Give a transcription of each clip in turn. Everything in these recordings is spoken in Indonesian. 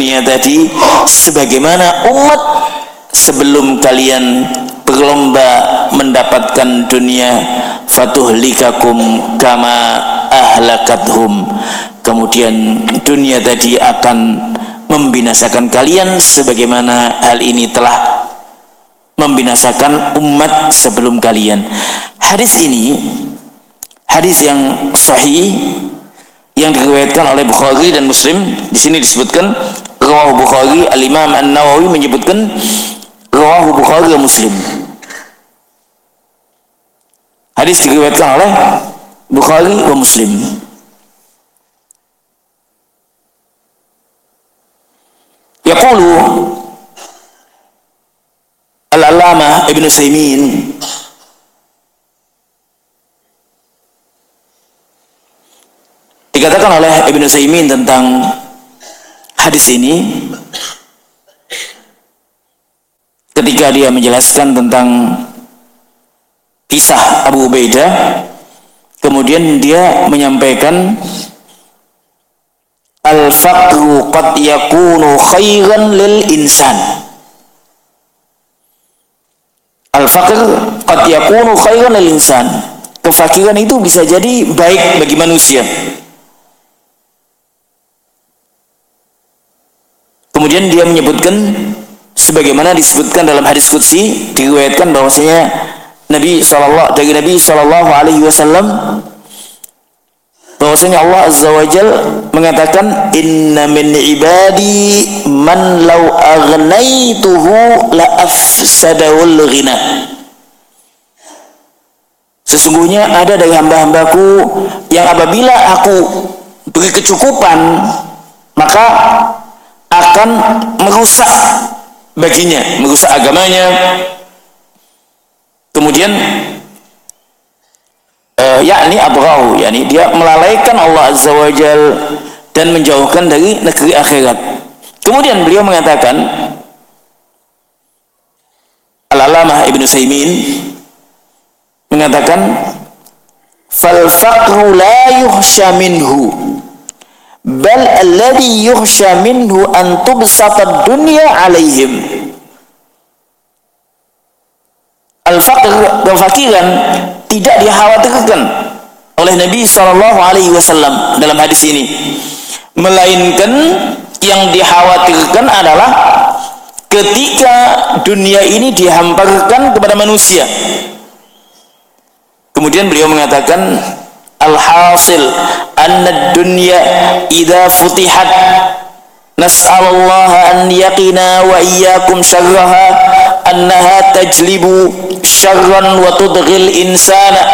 dunia tadi sebagaimana umat sebelum kalian berlomba mendapatkan dunia, fatuhlikakum kama ahlakathum, kemudian dunia tadi akan membinasakan kalian sebagaimana hal ini telah membinasakan umat sebelum kalian. Hadis ini hadis yang sahih yang diriwayatkan oleh Bukhari dan Muslim. Di sini disebutkan rawahu Bukhari, Al-Imam An-Nawawi menyebutkan rawahu Bukhari dan Muslim. Hadis diriwayatkan oleh Bukhari dan Muslim. Yaqulu Al-Allamah Ibn Utsaimin dikatakan oleh Ibn Utsaimin tentang hadis ini ketika dia menjelaskan tentang kisah Abu Ubaidah, kemudian dia menyampaikan al-faqru qad yakunu khairan lil insan. Al-faqr qad yakunu khairan lil insan. Kefakiran itu bisa jadi baik bagi manusia. Kemudian dia menyebutkan sebagaimana disebutkan dalam hadis qudsi, diriwayatkan bahwasanya Nabi sallallahu alaihi wasallam bahwasanya Allah azza wajal mengatakan inna min ibadi man law aghnaytuhu la afsadahul ghina. Sesungguhnya ada dari hamba-hambaku yang apabila aku beri kecukupan maka akan merusak baginya, merusak agamanya. Kemudian yakni abrahu, yakni dia melalaikan Allah azza wajal dan menjauhkan dari negeri akhirat. Kemudian beliau mengatakan, Al-Allamah Ibn Utsaimin mengatakan fal faqru la yuhsha minhu bal alladhi yuhsha minhu an tubsata dunya alaihim. Al-faqr, kefakiran, tidak dikhawatirkan oleh Nabi SAW dalam hadis ini, melainkan yang dikhawatirkan adalah ketika dunia ini dihamparkan kepada manusia. Kemudian beliau mengatakan al-hasil anna dunya idza futihat nas'alullaha an yaqina wa iyyakum syarraha annaha tajlibu syarran wa tudghil insana.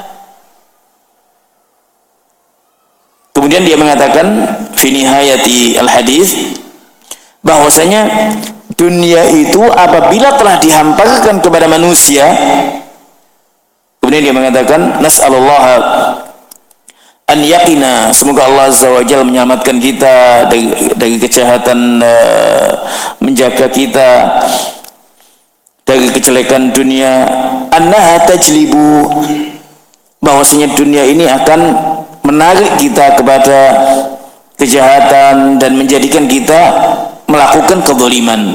Kemudian dia mengatakan fi nihayati al-hadis bahwasanya dunia itu apabila telah dihamparkan kepada manusia, kemudian dia mengatakan nas'alullaha an yaqina, semoga Allah azza wa jalla menyelamatkan kita dari kejahatan, menjaga kita dari kejelekan dunia, annaha tajlibu, bahwasanya dunia ini akan menarik kita kepada kejahatan dan menjadikan kita melakukan kezaliman.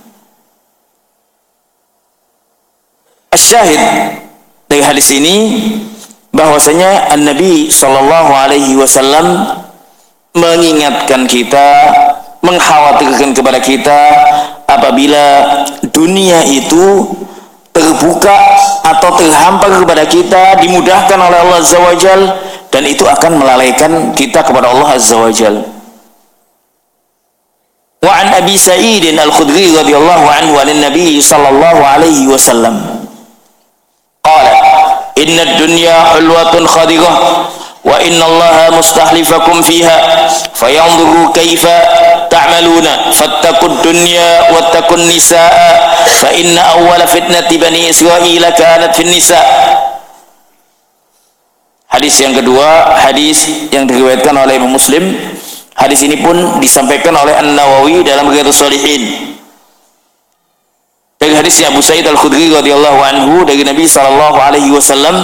Asyahid dari hadis ini bahwasanya An-Nabi sallallahu alaihi wasallam mengingatkan kita, mengkhawatirkan kepada kita apabila dunia itu terbuka atau terhampar kepada kita, dimudahkan oleh Allah azza wajal, dan itu akan melalaikan kita kepada Allah azza wajal. Wa an Abi Sa'id Al-Khudri radhiyallahu anhu an Nabi sallallahu alaihi wasallam qala inna ad-dunya hulwatun khadirah wa inna Allaha mustahlifakum fiha fayanzuru kaifa ta'maluna fattaqud dunya wattaqun nisaa fa inna awwala fitnati bani Israil kanat fin nisa. Hadis yang kedua, hadis yang diriwayatkan oleh Imam Muslim. Hadis ini pun disampaikan oleh An-Nawawi dalam Riyadhus Shalihin. Dari hadisnya Abu Sa'id Al-Khudri radhiyallahu anhu dari Nabi sallallahu alaihi wasallam,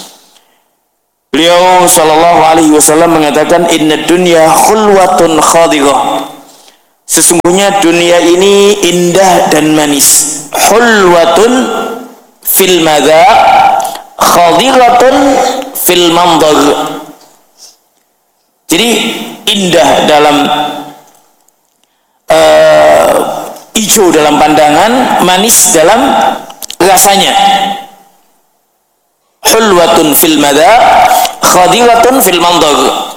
beliau sallallahu alaihi wasallam mengatakan inna dunya khulwatun khadirah, Sesungguhnya dunia ini indah dan manis. Hulwatun fil madza, khadiratun fil mandar. Jadi indah dalam hijau dalam pandangan, manis dalam rasanya. Hulwatun fil madza, khadiratun fil mandar.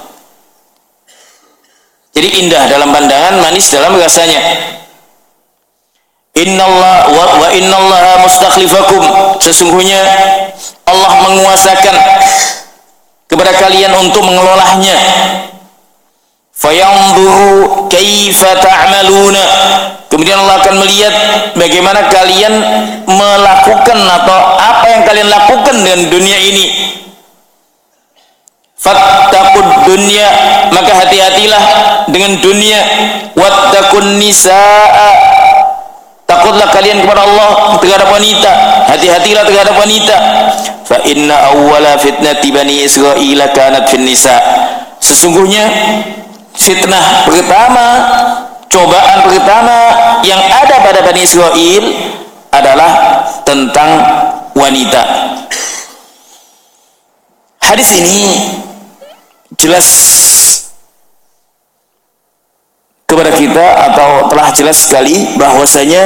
Jadi indah dalam pandangan, manis dalam rasanya. Innallah wa innallaha mustakhlifakum. Sesungguhnya Allah menguasakan kepada kalian untuk mengelolanya. Fayanzuru kaifa ta'maluna. Kemudian Allah akan melihat bagaimana kalian melakukan atau apa yang kalian lakukan dengan dunia ini. Fattaqud dunya, maka hati-hatilah dengan dunia. Wattaqun nisaa, takutlah kalian kepada Allah terhadap wanita. Hati-hatilah terhadap wanita. Fa inna awwala fitnati bani Israil kanat fin nisa. Sesungguhnya fitnah pertama, cobaan pertama yang ada pada Bani Israel adalah tentang wanita. Hadis ini jelas kepada kita, atau telah jelas sekali bahwasanya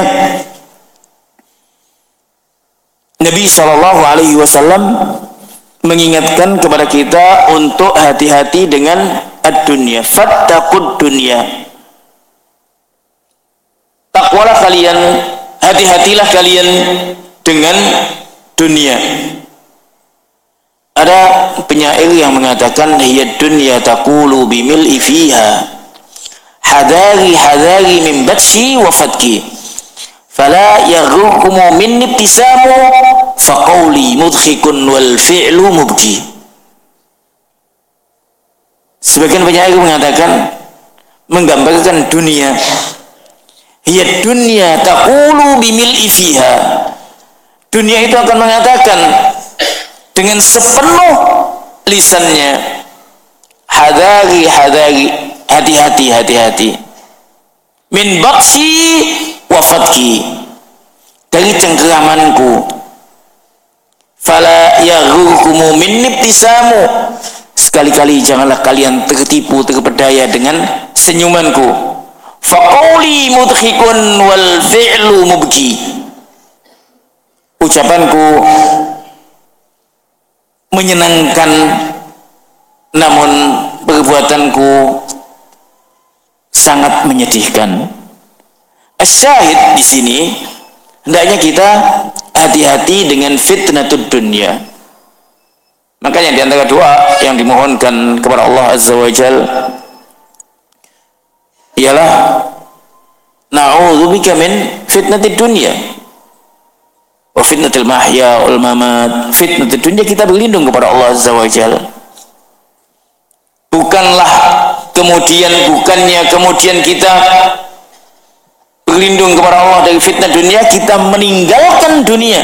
Nabi SAW mengingatkan kepada kita untuk hati-hati dengan ad-dunya. Fattaqud dunya, takwalah kalian, hati-hatilah kalian dengan dunia. Ada penyair yang mengatakan, hiya dunya taqulu bimil'i fiha, hadari hadari min batshi wa fatki, fala yaghurkum min ibtisamu, faqawli mudhikun wal fi'lu mubki. Sebagian penyair mengatakan, menggambarkan dunia, hiya dunya taqulu bimil'i fiha. Dunia itu akan mengatakan dengan sepenuh lisannya, hadari hadari, hati-hati hati-hati, min baksi wa fatki, dari cengkeramanku. Fala yaghurkumu min ibtisamu, sekali-kali janganlah kalian tertipu terpedaya dengan senyumanku. Faqawli mudhikun wal fi'lu mubki, ucapanku menyenangkan namun perbuatanku sangat menyedihkan. Asyahid di sini, hendaknya kita hati-hati dengan fitnatud dunya. Makanya di antara doa yang dimohonkan kepada Allah Azza wa Jal ialah na'udzubika min fitnatid dunya wa fitnatil mahya wal mamat. Fitnatid dunya, kita berlindung kepada Allah Azza wa Jal. Bukannya kemudian kita berlindung kepada Allah dari fitnah dunia, kita meninggalkan dunia.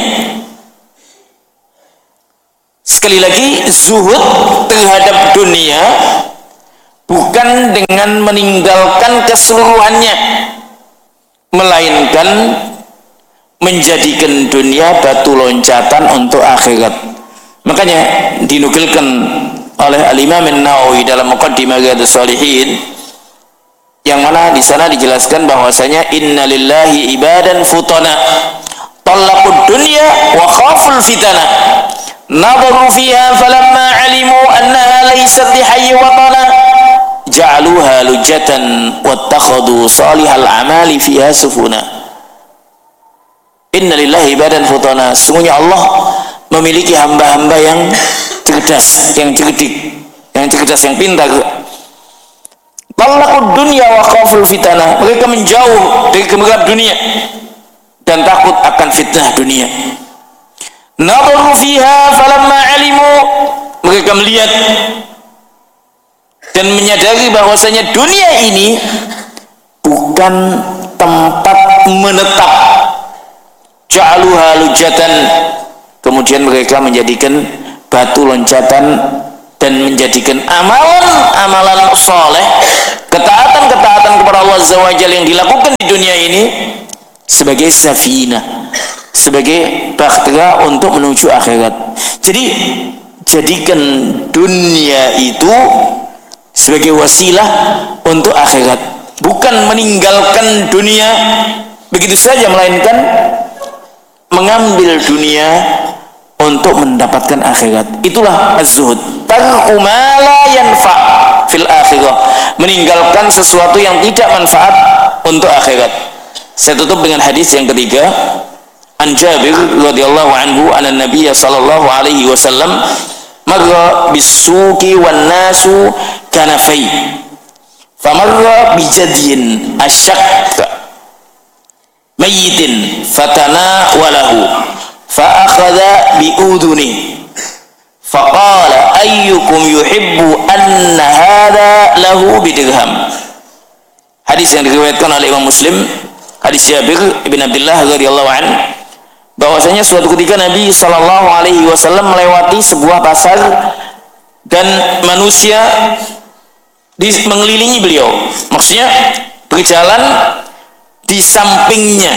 Sekali lagi, zuhud terhadap dunia bukan dengan meninggalkan keseluruhannya, melainkan menjadikan dunia batu loncatan untuk akhirat. Makanya dinukilkan oleh Al-Imam An-Nawawi dalam Muqaddimah Riyadhus Shalihin, yang mana di sana dijelaskan bahwasanya inna lillahi ibadan futana talaqud dunya wa khaful fitana, nadharu fiha falamma alimu annaha laysat lihayyi watana ja'aluha lujatan wattakhadhu salihal amali fiha sufuna. Inna lillahi ibadan futana, sesungguhnya Allah memiliki hamba-hamba yang cerdas, yang cerdik, yang cerdas, yang pintar. Talaqud dunya wa khaful fitana, mereka menjauh dari gemerlap dunia dan takut akan fitnah dunia. Nadharu fiha falamma alimu, mereka melihat dan menyadari bahwasanya dunia ini bukan tempat menetap. Ja'aluha lujatan, kemudian mereka menjadikan batu loncatan dan menjadikan amalan-amalan soleh, ketaatan-ketaatan kepada Allah Azza wa Jalla yang dilakukan di dunia ini sebagai safinah, sebagai bahtera untuk menuju akhirat. Jadi jadikan dunia itu sebagai wasilah untuk akhirat, bukan meninggalkan dunia begitu saja, melainkan mengambil dunia untuk mendapatkan akhirat. Itulah az-zuhud, tarku ma la yanfa' fil akhirah, meninggalkan sesuatu yang tidak manfaat untuk akhirat. Saya tutup dengan hadis yang ketiga. An Jabir radhiyallahu anhu anna Nabiy sallallahu alaihi wasallam marra bis-suqi wan nasu kanafai famarra bijadyin asyaq mayyitin fatanawalahu fa akhadha bi udhuni faqala ayyukum yuhibbu anna hadha lahu bidirham. Hadis yang diriwayatkan oleh Imam Muslim, hadis Jabir bin Abdullah radhiyallahu anhu, bahwasanya suatu ketika Nabi sallallahu alaihi wasallam melewati sebuah pasar dan manusia mengelilingi beliau, maksudnya berjalan di sampingnya.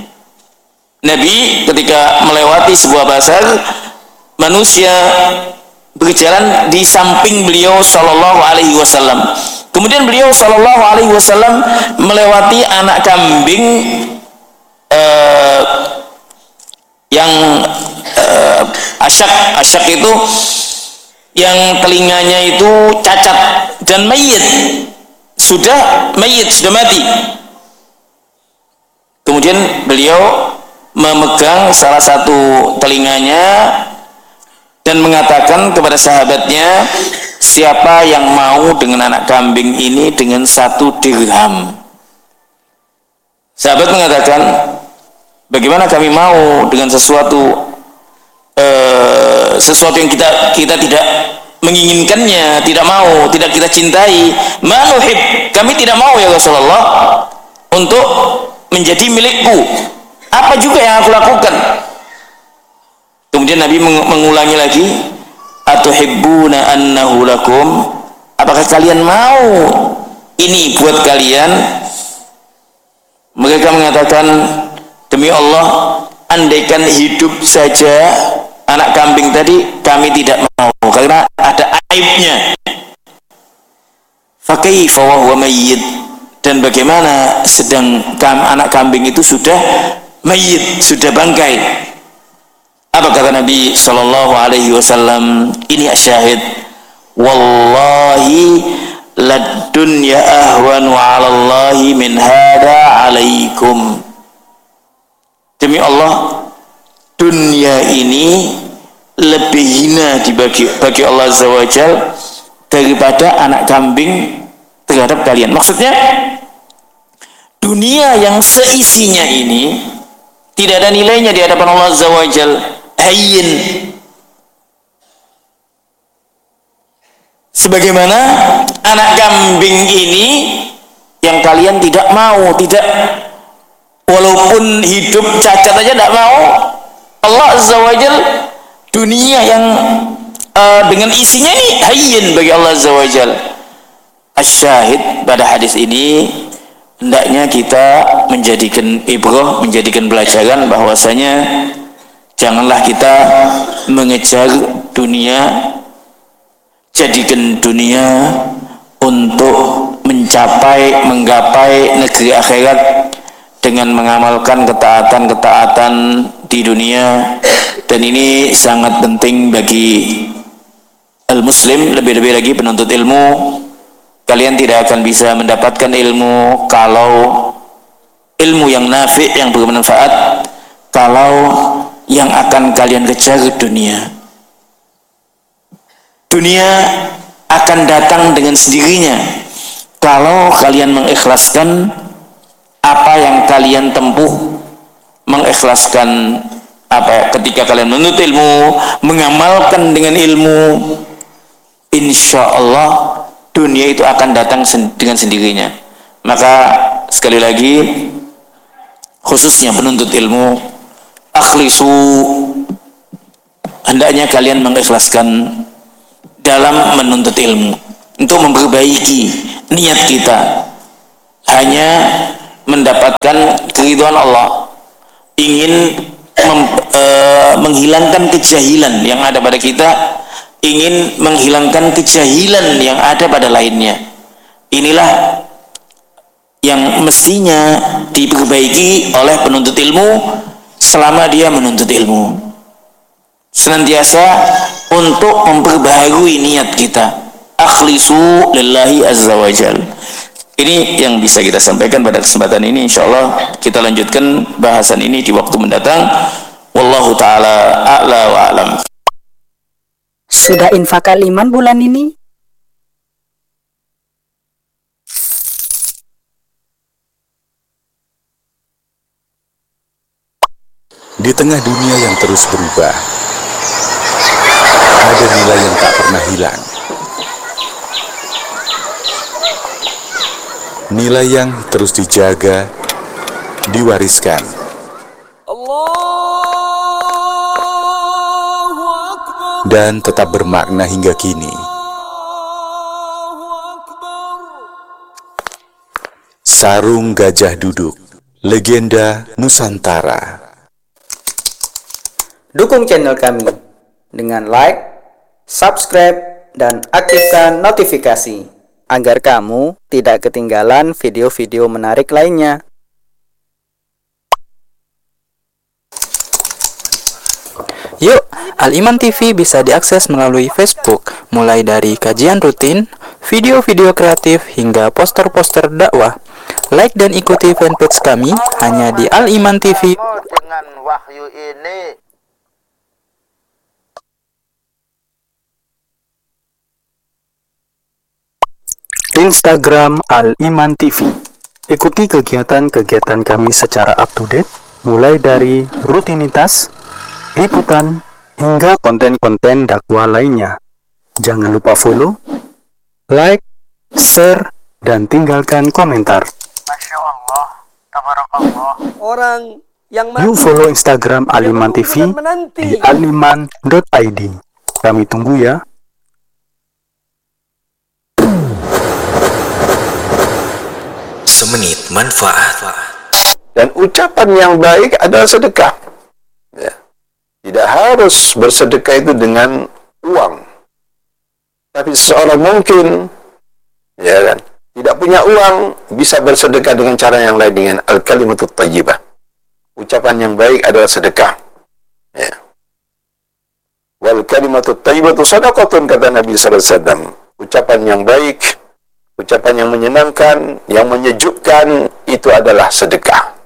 Nabi ketika melewati sebuah pasar, manusia berjalan di samping beliau sallallahu alaihi wasallam. Kemudian beliau sallallahu alaihi wasallam melewati anak kambing yang asyak itu yang telinganya itu cacat dan mayit, sudah mati. Kemudian beliau memegang salah satu telinganya dan mengatakan kepada sahabatnya, siapa yang mau dengan anak kambing ini dengan 1 dirham? Sahabat mengatakan, bagaimana kami mau dengan sesuatu yang kita tidak menginginkannya, tidak mau, tidak kita cintai. Manuhib, kami tidak mau ya Rasulullah untuk menjadi milikku. Apa juga yang aku lakukan? Kemudian Nabi mengulangi lagi, atuhibbuna annahu lakum, apakah kalian mau ini buat kalian? Mereka mengatakan, demi Allah, andaikan hidup saja anak kambing tadi, kami tidak mau karena ada aibnya. Fakaifa wa huwa mayyit, dan bagaimana sedang anak kambing itu sudah mayyit, sudah bangkai. Apa kata Nabi sallallahu alaihi wasallam? Ini asyahid, wallahi lad dunya ahwanu 'ala Allahi min hada 'alaikum. Demi Allah, dunia ini lebih hina bagi Allah Azza wa Jalla daripada anak kambing terhadap kalian. Maksudnya, dunia yang seisinya ini tidak ada nilainya di hadapan Allah Azza wa Jalla. Hayyin, sebagaimana anak kambing ini yang kalian tidak mau, walaupun hidup cacat aja tidak mau. Allah Azza wa Jalla, dunia yang dengan isinya ini hayyin bagi Allah Azza wa Jalla. Asyahid pada hadis ini, hendaknya kita menjadikan ibrah, menjadikan pelajaran bahwasanya janganlah kita mengejar dunia, jadikan dunia untuk menggapai negeri akhirat dengan mengamalkan ketaatan-ketaatan di dunia. Dan ini sangat penting bagi al-muslim, lebih-lebih lagi penuntut ilmu. Kalian tidak akan bisa mendapatkan ilmu kalau ilmu yang nafi', yang bermanfaat, kalau yang akan kalian kejar dunia. Dunia akan datang dengan sendirinya kalau kalian mengikhlaskan apa yang kalian tempuh, mengikhlaskan ketika kalian menuntut ilmu, mengamalkan dengan ilmu, insya Allah dunia itu akan datang dengan sendirinya. Maka sekali lagi, khususnya penuntut ilmu, akhlisu, hendaknya kalian mengikhlaskan dalam menuntut ilmu, untuk memperbaiki niat kita hanya mendapatkan keridhaan Allah, ingin menghilangkan kejahilan yang ada pada kita, ingin menghilangkan kejahilan yang ada pada lainnya. Inilah yang mestinya diperbaiki oleh penuntut ilmu selama dia menuntut ilmu, senantiasa untuk memperbaharui niat kita. Akhlisu lillahi azza wa jal. Ini yang bisa kita sampaikan pada kesempatan ini. Insyaallah kita lanjutkan bahasan ini di waktu mendatang. Wallahu ta'ala a'la wa a'lam. Sudah infak Al-Iman bulan ini? Di tengah dunia yang terus berubah, ada nilai yang tak pernah hilang. Nilai yang terus dijaga, diwariskan. Dan tetap bermakna hingga kini. Sarung Gajah Duduk, legenda Nusantara. Dukung channel kami dengan like, subscribe, dan aktifkan notifikasi agar kamu tidak ketinggalan video-video menarik lainnya. Yuk, Al-Iman TV bisa diakses melalui Facebook, mulai dari kajian rutin, video-video kreatif, hingga poster-poster dakwah. Like dan ikuti fanpage kami hanya di Al-Iman TV. Dengan wahyu ini Instagram Al-Iman TV. Ikuti kegiatan-kegiatan kami secara up-to-date, mulai dari rutinitas, liputan, hingga konten-konten dakwah lainnya. Jangan lupa follow, like, share, dan tinggalkan komentar. Masya Allah, tabarakallah. Orang yang Yuk follow Instagram Al-Iman TV di aliman.id. Kami tunggu ya. Semenit manfaat. Dan ucapan yang baik adalah sedekah. Ya. Tidak harus bersedekah itu dengan uang. Tapi seorang mungkin, ya kan, tidak punya uang, bisa bersedekah dengan cara yang lain, dengan al-kalimatut thayyibah. Ucapan yang baik adalah sedekah. Ya. Wal kalimatut thayyibatu shadaqatun, kata Nabi sallallahu alaihi wasallam. Ucapan yang baik, ucapan yang menyenangkan, yang menyejukkan, itu adalah sedekah.